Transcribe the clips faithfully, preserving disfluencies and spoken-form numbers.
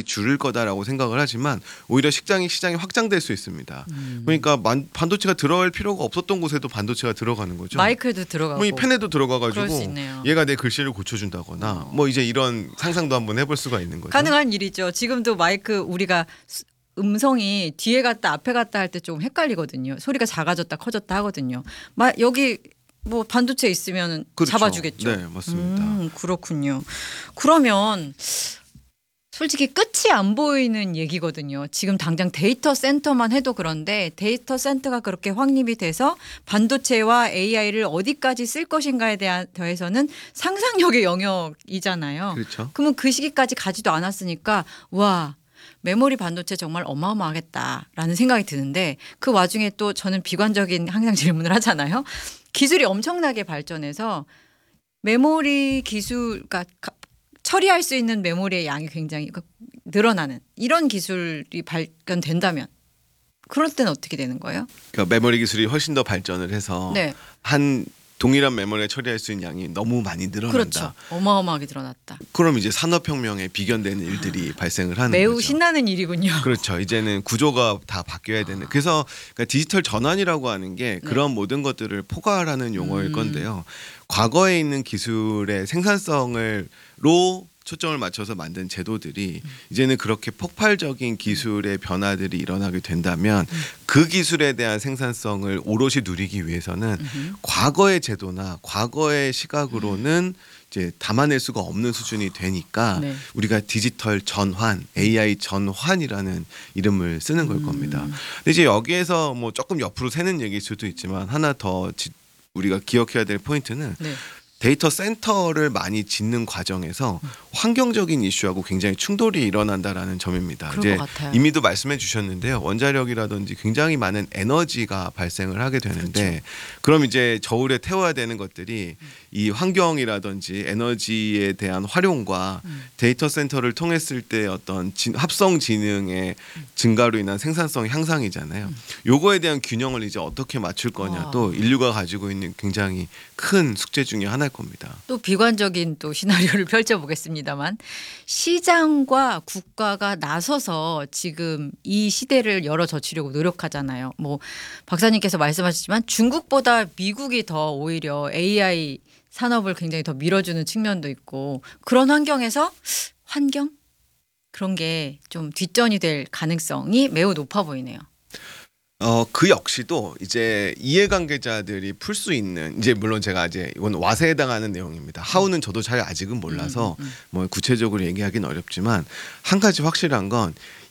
줄을 거다라고 생각을 하지만 오히려 시장이 시장이 확장될 수 있습니다. 음. 그러니까 만, 반도체가 들어갈 필요가 없었던 곳에도 반도체가 들어가는 거죠. 마이크도 들어가고 뭐 이 펜에도 들어가가지고 얘가 내 글씨를 고쳐준다거나 어. 뭐 이제 이런 상상도 한번 해볼 수가 있는 거죠. 가능한 일이죠. 지금도 마이크 우리가 음성이 뒤에 갔다 앞에 갔다 할 때 좀 헷갈리거든요. 소리가 작아졌다 커졌다 하거든요. 마, 여기 뭐 반도체 있으면 그렇죠. 잡아주겠죠. 네, 맞습니다. 음, 그렇군요. 그러면 솔직히 끝이 안 보이는 얘기거든요. 지금 당장 데이터 센터만 해도 그런데 데이터 센터가 그렇게 확립이 돼서 반도체와 에이아이를 어디까지 쓸 것인가에 대한 더해서는 상상력의 영역이잖아요. 그렇죠. 그러면 그 시기까지 가지도 않았으니까 와 메모리 반도체 정말 어마어마하겠다라는 생각이 드는데 그 와중에 또 저는 비관적인 항상 질문을 하잖아요. 기술이 엄청나게 발전해서 메모리 기술, 그러니까 처리할 수 있는 메모리의 양이 굉장히 늘어나는 이런 기술이 발견된다면 그럴 때는 어떻게 되는 거예요? 그러니까 메모리 기술이 훨씬 더 발전을 해서 네. 한 동일한 메모리에 처리할 수 있는 양이 너무 많이 늘어난다. 그렇죠. 어마어마하게 늘어났다. 그럼 이제 산업혁명에 비견되는 일들이 아, 발생을 하는 매우 거죠. 신나는 일이군요. 그렇죠. 이제는 구조가 다 바뀌어야 되는. 그래서 그러니까 디지털 전환이라고 하는 게 네. 그런 모든 것들을 포괄하는 용어일 음. 건데요. 과거에 있는 기술의 생산성을 로 초점을 맞춰서 만든 제도들이 음. 이제는 그렇게 폭발적인 기술의 변화들이 일어나게 된다면 음. 그 기술에 대한 생산성을 오롯이 누리기 위해서는 음. 과거의 제도나 과거의 시각으로는 음. 이제 담아낼 수가 없는 수준이 되니까 네. 우리가 디지털 전환, 에이아이 전환이라는 이름을 쓰는 걸 겁니다. 음. 근데 이제 여기에서 뭐 조금 옆으로 새는 얘기일 수도 있지만 하나 더 지, 우리가 기억해야 될 포인트는 네. 데이터 센터를 많이 짓는 과정에서 환경적인 이슈하고 굉장히 충돌이 일어난다라는 점입니다. 이제 이미도 말씀해 주셨는데요. 원자력이라든지 굉장히 많은 에너지가 발생을 하게 되는데 그렇죠. 그럼 이제 저울에 태워야 되는 것들이 이 환경이라든지 에너지에 대한 활용과 음. 데이터 센터를 통했을 때 어떤 진, 합성 지능의 음. 증가로 인한 생산성 향상이잖아요. 음. 요거에 대한 균형을 이제 어떻게 맞출 거냐도 와. 인류가 가지고 있는 굉장히 큰 숙제 중에 하나일 겁니다. 또 비관적인 또 시나리오를 펼쳐보겠습니다만 시장과 국가가 나서서 지금 이 시대를 열어젖히려고 노력하잖아요. 뭐 박사님께서 말씀하셨지만 중국보다 미국이 더 오히려 에이아이 산업을 굉장히 더 밀어주는 측면도 있고 그런 환경에서 환경? 그런 게 좀 뒷전이 될 가능성이 매우 높아 보이네요. 어, 그 역시도 이제 이해관계자들이 풀 수 있는 이제 물론 제가 이제 이건 와세에 해당하는 내용입니다. 하우는 저도 잘 아직은 몰라서 음, 음, 음. 뭐 구체적으로 얘기하기는 어렵지만 한 가지 확실한 건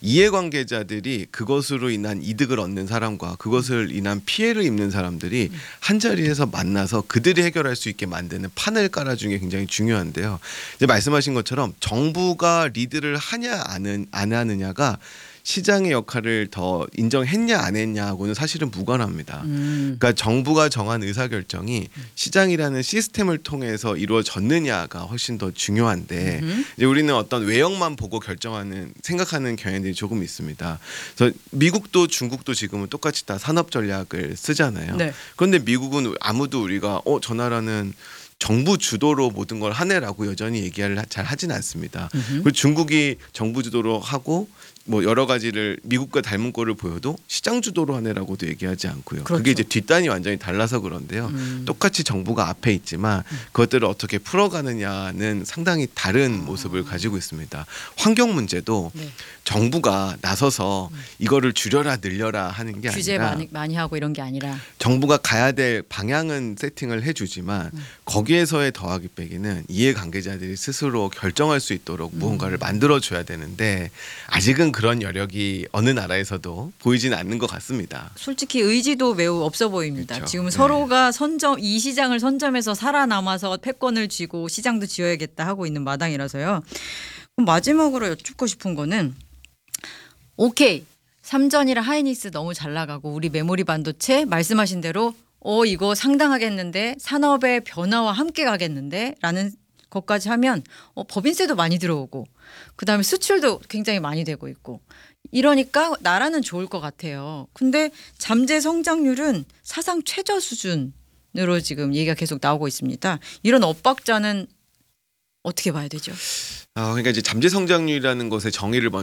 이해관계자들이 그것으로 인한 이득을 얻는 사람과 그것을 인한 피해를 입는 사람들이 음. 한 자리에서 만나서 그들이 해결할 수 있게 만드는 판을 깔아주는 게 굉장히 중요한데요. 이제 말씀하신 것처럼 정부가 리드를 하냐 안, 안 하느냐가 시장의 역할을 더 인정했냐 안 했냐하고는 사실은 무관합니다. 음. 그러니까 정부가 정한 의사결정이 시장이라는 시스템을 통해서 이루어졌느냐가 훨씬 더 중요한데 음흠. 이제 우리는 어떤 외형만 보고 결정하는 생각하는 경향들이 조금 있습니다. 그래서 미국도 중국도 지금은 똑같이 다 산업 전략을 쓰잖아요. 네. 그런데 미국은 아무도 우리가 어, 저 나라는 정부 주도로 모든 걸 하네라고 여전히 얘기를 잘 하진 않습니다. 음흠. 그리고 중국이 정부 주도로 하고 뭐 여러 가지를 미국과 닮은 꼴을 보여도 시장 주도로 하네라고도 얘기하지 않고요. 그렇죠. 그게 이제 뒷단이 완전히 달라서 그런데요. 음. 똑같이 정부가 앞에 있지만 음. 그것들을 어떻게 풀어가느냐는 상당히 다른 어. 모습을 가지고 있습니다. 환경 문제도 네. 정부가 나서서 음. 이거를 줄여라 늘려라 하는 게 규제 아니라 많이, 많이 하고 이런 게 아니라 정부가 가야 될 방향은 세팅을 해주지만 음. 거기에서의 더하기 빼기는 이해관계자들이 스스로 결정할 수 있도록 음. 무언가를 만들어줘야 되는데 아직은 그런 여력이 어느 나라에서도 보이지는 않는 것 같습니다. 솔직히 의지도 매우 없어 보입니다. 그렇죠. 지금 네. 서로가 선점 이 시장을 선점해서 살아남아서 패권을 쥐고 시장도 쥐어야겠다 하고 있는 마당이라서요. 그럼 마지막으로 여쭙고 싶은 거는 오케이 삼전이라 하이닉스 너무 잘 나가고 우리 메모리 반도체 말씀하신 대로 어 이거 상당하겠는데 산업의 변화와 함께 가겠는데 라는 것까지 하면 어, 법인세도 많이 들어오고 그다음에 수출도 굉장히 많이 되고 있고 이러니까 나라는 좋을 것 같아요. 근데 잠재 성장률은 사상 최저 수준으로 지금 얘기가 계속 나오고 있습니다. 이런 엇박자는 어떻게 봐야 되죠? 아, 그러니까 이제 잠재 성장률이라는 것의 정의를